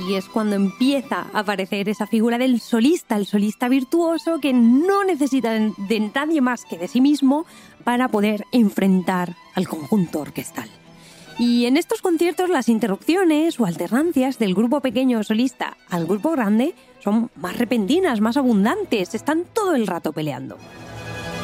ahí es cuando empieza a aparecer esa figura del solista, el solista virtuoso que no necesita de nadie más que de sí mismo para poder enfrentar al conjunto orquestal. Y en estos conciertos las interrupciones o alternancias del grupo pequeño solista al grupo grande son más repentinas, más abundantes, están todo el rato peleando.